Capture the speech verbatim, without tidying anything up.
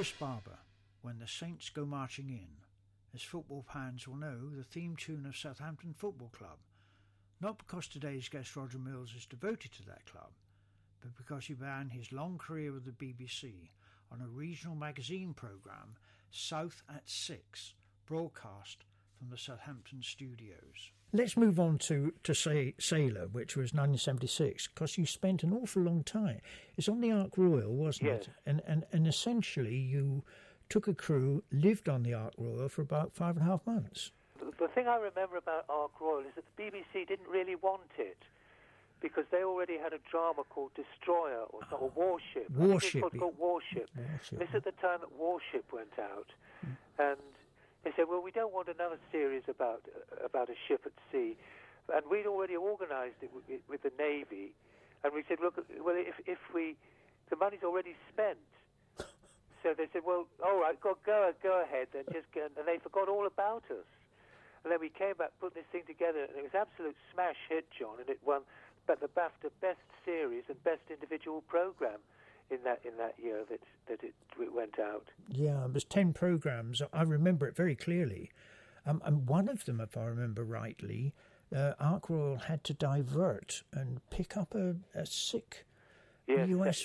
Chris Barber, When the Saints Go Marching In. As football fans will know, the theme tune of Southampton Football Club. Not because today's guest Roger Mills is devoted to that club, but because he began his long career with the B B C on a regional magazine programme, South at Six, broadcast from the Southampton studios. Let's move on to, to say Sailor, which was nineteen seventy-six, because you spent an awful long time. It's on the Ark Royal, wasn't yes. it? And, and and essentially you took a crew, lived on the Ark Royal for about five and a half months. The, the thing I remember about Ark Royal is that the B B C didn't really want it, because they already had a drama called Destroyer, or, oh. or Warship. Warship. I think it was called Warship. Warship. This is at the time that Warship went out. Mm. And they said, well, we don't want another series about uh, about a ship at sea. And we'd already organised it with, with the Navy. And we said, look, well, if, if we... The money's already spent. So they said, well, all right, go, go, go ahead, then just go. And they forgot all about us. And then we came back, put this thing together, and it was an absolute smash hit, John, and it won but the BAFTA Best Series and Best Individual Programme in that in that year that that it, it went out. Yeah, it was ten programmes. I remember it very clearly. Um, and one of them, if I remember rightly, uh, Ark Royal had to divert and pick up a, a sick yes, U S